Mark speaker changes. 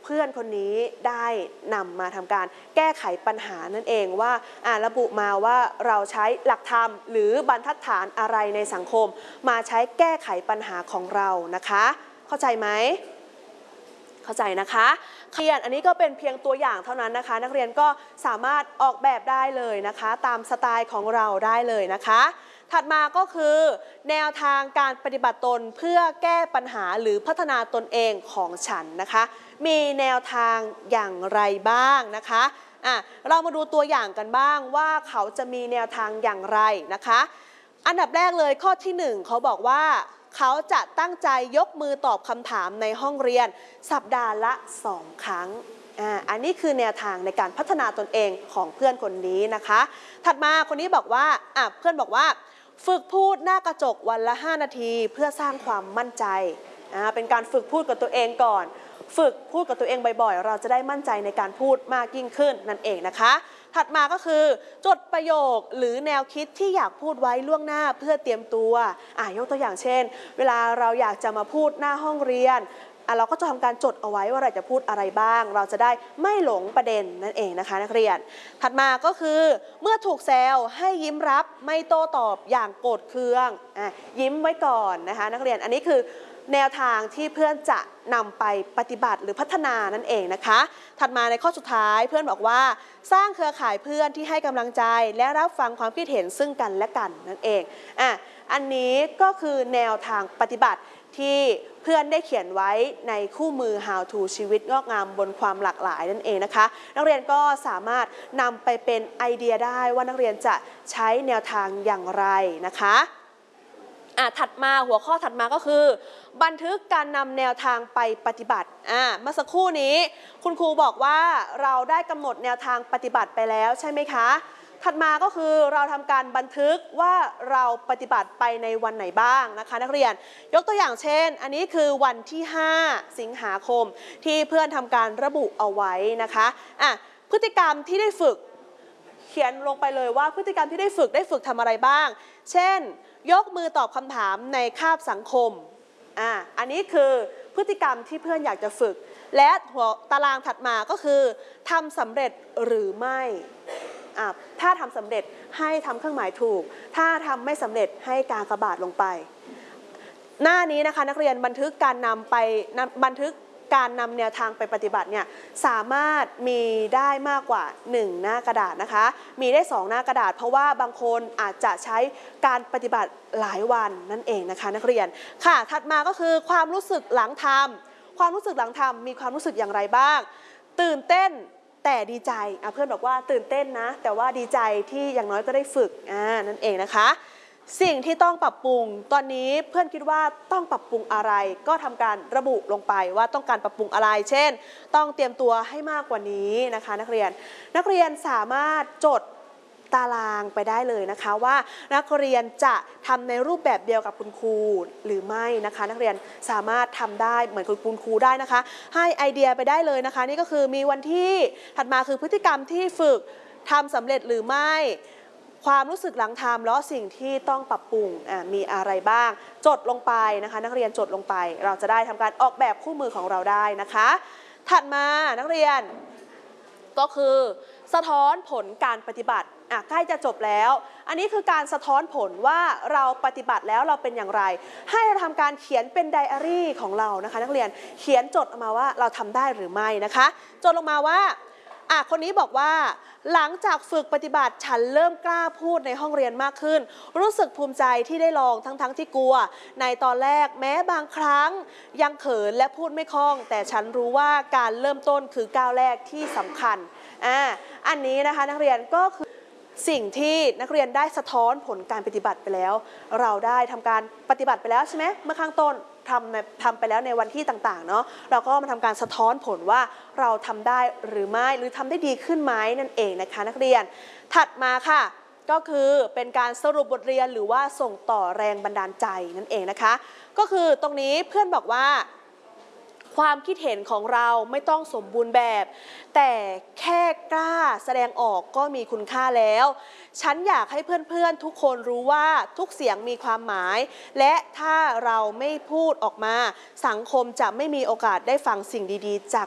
Speaker 1: พื่อนคนนี้ได้นำมาทำการแก้ไขปัญหานั่นเองว่าระบุมาว่าเราใช้หลักธรรมหรือบรรทัดฐานอะไรในสังคมมาใช้แก้ไขปัญหาของเรานะคะเข้าใจไหมเข้าใจนะคะเรียนอันนี้ก็เป็นเพียงตัวอย่างเท่านั้นนะคะนักเรียนก็สามารถออกแบบได้เลยนะคะตามสไตล์ของเราได้เลยนะคะถัดมาก็คือแนวทางการปฏิบัติตนเพื่อแก้ปัญหาหรือพัฒนาตนเองของฉันนะคะมีแนวทางอย่างไรบ้างนะคะเรามาดูตัวอย่างกันบ้างว่าเขาจะมีแนวทางอย่างไรนะคะอันดับแรกเลยข้อที่1เขาบอกว่าเขาจะตั้งใจยกมือตอบคำถามในห้องเรียนสัปดาห์ละ2 ครั้งอันนี้คือแนวทางในการพัฒนาตนเองของเพื่อนคนนี้นะคะถัดมาคนนี้บอกว่าเพื่อนบอกว่าฝึกพูดหน้ากระจกวันละ5 นาทีเพื่อสร้างความมั่นใจเป็นการฝึกพูดกับตัวเองก่อนฝึกพูดกับตัวเองบ่อยๆเราจะได้มั่นใจในการพูดมากยิ่งขึ้นนั่นเองนะคะถัดมาก็คือจดประโยคหรือแนวคิดที่อยากพูดไว้ล่วงหน้าเพื่อเตรียมตัวยกตัวอย่างเช่นเวลาเราอยากจะมาพูดหน้าห้องเรียนเราก็จะทำการจดเอาไว้ว่าเราจะพูดอะไรบ้างเราจะได้ไม่หลงประเด็นนั่นเองนะคะนักเรียนถัดมาก็คือเมื่อถูกแซวให้ยิ้มรับไม่โต้ตอบอย่างโกรธเคืองยิ้มไว้ก่อนนะคะนักเรียนอันนี้คือแนวทางที่เพื่อนจะนำไปปฏิบัติหรือพัฒนานั่นเองนะคะถัดมาในข้อสุดท้ายเพื่อนบอกว่าสร้างเครือข่ายเพื่อนที่ให้กำลังใจและรับฟังความคิดเห็นซึ่งกันและกันนั่นเองอันนี้ก็คือแนวทางปฏิบัติที่เพื่อนได้เขียนไว้ในคู่มือ How to ชีวิตงอกงามบนความหลากหลายนั่นเองนะคะนักเรียนก็สามารถนำไปเป็นไอเดียได้ว่านักเรียนจะใช้แนวทางอย่างไรนะคะถัดมาหัวข้อถัดมาก็คือบันทึกการนำแนวทางไปปฏิบัติเมื่อสักครู่นี้คุณครูบอกว่าเราได้กำหนดแนวทางปฏิบัติไปแล้วใช่ไหมคะถัดมาก็คือเราทำการบันทึกว่าเราปฏิบัติไปในวันไหนบ้างนะคะนักเรียนยกตัวอย่างเช่นอันนี้คือวันที่5 สิงหาคมที่เพื่อนทำการระบุเอาไว้นะคะพฤติกรรมที่ได้ฝึกเขียนลงไปเลยว่าพฤติกรรมที่ได้ฝึกทำอะไรบ้างเช่นยกมือตอบคำถามในคาบสังคมอันนี้คือพฤติกรรมที่เพื่อนอยากจะฝึกและหัวตารางถัดมาก็คือทำสำเร็จหรือไม่ถ้าทำสำเร็จให้ทำเครื่องหมายถูกถ้าทำไม่สำเร็จให้กากบาทลงไปหน้านี้นะคะนักเรียนบันทึกการนำแนวทางไปปฏิบัติเนี่ยสามารถมีได้มากกว่า1 หน้ากระดาษนะคะมีได้2 หน้ากระดาษเพราะว่าบางคนอาจจะใช้การปฏิบัติหลายวันนั่นเองนะคะนักเรียนค่ะถัดมาก็คือความรู้สึกหลังทำความรู้สึกหลังทำมีความรู้สึกอย่างไรบ้างตื่นเต้นแต่ดีใจเพื่อนบอกว่าตื่นเต้นนะแต่ว่าดีใจที่อย่างน้อยก็ได้ฝึกนั่นเองนะคะสิ่งที่ต้องปรับปรุงตอนนี้เพื่อนคิดว่าต้องปรับปรุงอะไรก็ทำการระบุลงไปว่าต้องการปรับปรุงอะไรเช่นต้องเตรียมตัวให้มากกว่านี้นะคะนักเรียนสามารถจดตารางไปได้เลยนะคะว่านักเรียนจะทำในรูปแบบเดียวกับคุณครูหรือไม่นะคะนักเรียนสามารถทำได้เหมือนคุณครูได้นะคะให้ไอเดียไปได้เลยนะคะนี่ก็คือมีวันที่ถัดมาคือพฤติกรรมที่ฝึกทำสำเร็จหรือไม่ความรู้สึกหลังทำแล้วสิ่งที่ต้องปรับปรุงมีอะไรบ้างจดลงไปนะคะนักเรียนจดลงไปเราจะได้ทำการออกแบบคู่มือของเราได้นะคะถัดมานักเรียนก็คือสะท้อนผลการปฏิบัติใกล้จะจบแล้วอันนี้คือการสะท้อนผลว่าเราปฏิบัติแล้วเราเป็นอย่างไรให้เราทำการเขียนเป็นไดอารี่ของเรานะคะนักเรียนเขียนจดออกมาว่าเราทำได้หรือไม่นะคะจดลงมาว่าคนนี้บอกว่าหลังจากฝึกปฏิบัติฉันเริ่มกล้าพูดในห้องเรียนมากขึ้นรู้สึกภูมิใจที่ได้ลองทั้งที่กลัวในตอนแรกแม้บางครั้งยังเขินและพูดไม่คล่องแต่ฉันรู้ว่าการเริ่มต้นคือก้าวแรกที่สำคัญอันนี้นะคะนักเรียนก็คือสิ่งที่นักเรียนได้สะท้อนผลการปฏิบัติไปแล้วเราได้ทำการปฏิบัติไปแล้วใช่ไหมเมื่อข้างต้นทำไปแล้วในวันที่ต่างๆเนาะเราก็มาทำการสะท้อนผลว่าเราทำได้หรือไม่หรือทำได้ดีขึ้นไหมนั่นเองนะคะนักเรียนถัดมาค่ะก็คือเป็นการสรุปบทเรียนหรือว่าส่งต่อแรงบันดาลใจนั่นเองนะคะก็คือตรงนี้เพื่อนบอกว่าความคิดเห็นของเราไม่ต้องสมบูรณ์แบบแต่แค่กล้าแสดงออกก็มีคุณค่าแล้วฉันอยากให้เพื่อนๆทุกคนรู้ว่าทุกเสียงมีความหมายและถ้าเราไม่พูดออกมาสังคมจะไม่มีโอกาสได้ฟังสิ่งดีๆจาก